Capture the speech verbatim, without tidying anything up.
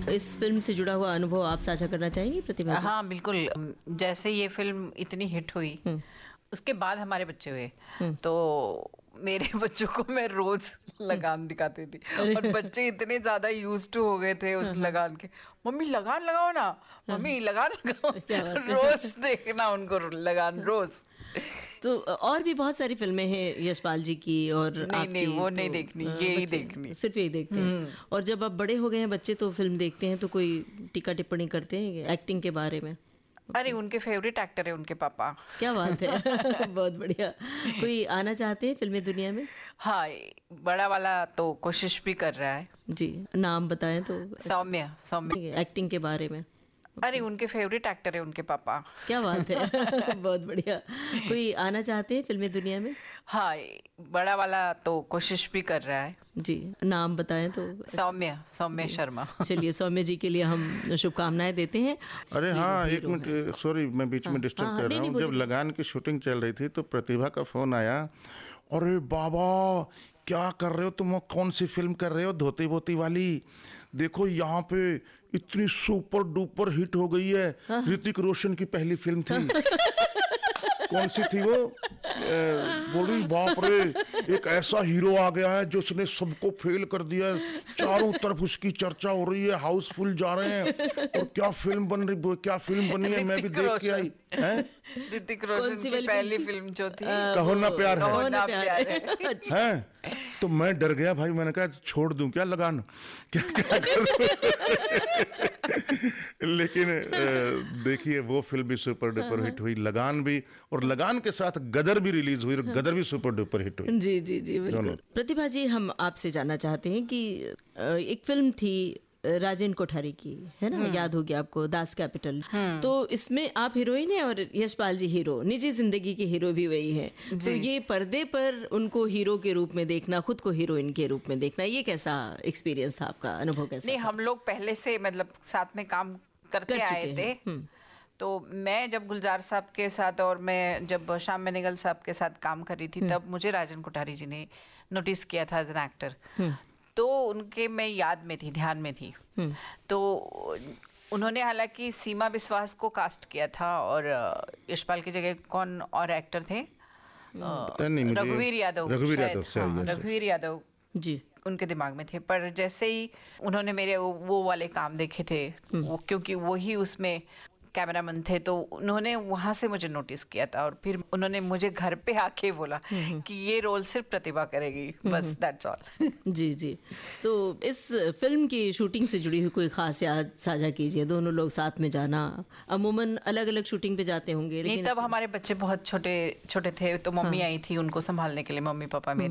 इस फिल्म से जुड़ा हुआ अनुभव आप साझा करना चाहेंगी प्रतिभा जी? हाँ बिल्कुल। जैसे ये फिल्म इतनी हिट हुई उसके बाद हमारे बच्चे हुए तो मेरे बच्चों को मैं रोज लगान दिखाती थी और बच्चे इतने ज्यादा यूज टू हो गए थे उस लगान के, मम्मी लगान लगाओ ना, मम्मी लगान लगाओ, रोज देखना उनको लगान रोज। तो और भी बहुत सारी फिल्में हैं यशपाल जी की और नहीं आपकी, नहीं वो तो नहीं देखनी, ये ही देखनी, सिर्फ यही देखते हैं। और जब आप बड़े हो गए हैं बच्चे तो फिल्म देखते हैं तो कोई टीका टिप्पणी करते हैं एक्टिंग के बारे में? अरे उनके फेवरेट एक्टर है उनके पापा। क्या बात है बहुत बढ़िया। कोई आना चाहते हैं फिल्मी दुनिया में? हाँ बड़ा वाला तो कोशिश भी कर रहा है जी, नाम बताएं तो। सौम्य सौम्य एक्टिंग के बारे में? अरे उनके फेवरेट एक्टर है उनके पापा। क्या बात है बहुत बढ़िया। कोई आना चाहते हैं फिल्मी दुनिया में? हाँ बड़ा वाला तो कोशिश भी कर रहा है जी, नाम बताएं तो। सौम्य सौम्य शर्मा। चलिए सौम्य जी के लिए हम शुभकामनाएं देते हैं। अरे हाँ एक मिनट, सॉरी मैं बीच में डिस्टर्ब हाँ, कर नहीं, रहा हूँ। नहीं, जब लगान की शूटिंग चल रही थी तो प्रतिभा का फोन आया, अरे बाबा क्या कर रहे हो तुम, कौन सी फिल्म कर रहे हो, धोती बोती वाली, देखो यहाँ पे इतनी सुपर डुपर हिट हो गई है। हाँ। ऋतिक रोशन की पहली फिल्म थी कौन सी थी वो, बोली बाप रे एक ऐसा हीरो आ गया है जो उसने सबको फेल कर दिया है, चारों तरफ उसकी चर्चा हो रही है, हाउसफुल जा रहे हैं, और क्या फिल्म बन रही, क्या फिल्म बनी है, मैं भी देख के आई है। ऋतिक रोशन की पहली फिल्म जो थी कहो ना प्यार है, कहो ना प्यार है, है? तो मैं डर गया भाई, मैंने कहा छोड़ दूं क्या लगान, क्या क्या करूं लेकिन देखिए वो फिल्म भी सुपर डुपर हिट हुई, लगान भी, और लगान के साथ गदर भी रिलीज हुई और गदर भी सुपर डुपर हिट हुई। जी जी जी बिल्कुल। प्रतिभा जी हम आपसे जानना चाहते हैं कि एक फिल्म थी राजेंद्र कोठारी की, है ना, याद होगी आपको, दास कैपिटल। तो इसमें आप हीरोइन हैं और यशपाल जी हीरो, निजी जिंदगी के हीरो भी वही हैं। तो ये पर्दे पर उनको हीरो के रूप में देखना, खुद को हीरोइन के रूप में देखना, ये कैसा एक्सपीरियंस था आपका, अनुभव कैसा? नहीं हम लोग पहले से मतलब साथ में काम करते कर आए थे। तो मैं जब गुलजार साहब के साथ और मैं जब श्याम बेनेगल साहब के साथ काम कर रही थी तब मुझे राजेंद्र कोठारी जी ने नोटिस किया था एज एन एक्टर। तो उनके मैं याद में थी, ध्यान में थी। तो उन्होंने हालांकि सीमा विश्वास को कास्ट किया था और यशपाल की जगह कौन और एक्टर थे, रघुवीर यादव, रघुवीर यादव, हाँ, रघुवीर यादव जी उनके दिमाग में थे। पर जैसे ही उन्होंने मेरे वो, वो वाले काम देखे थे, वो क्योंकि वो ही उसमें कैमरामैन थे, तो उन्होंने वहां से मुझे नोटिस किया था और फिर उन्होंने मुझे घर पे आके बोला कि ये रोल सिर्फ प्रतिभा करेगी, बस दैट्स ऑल। जी जी। तो इस फिल्म की शूटिंग से जुड़ी हुई कोई खास याद साझा कीजिए, दोनों लोग साथ में जाना, अमूमन अलग अलग शूटिंग पे जाते होंगे। नहीं तब हमारे बच्चे बहुत छोटे छोटे थे, तो मम्मी आई थी उनको संभालने के लिए, मम्मी पापा मेरे।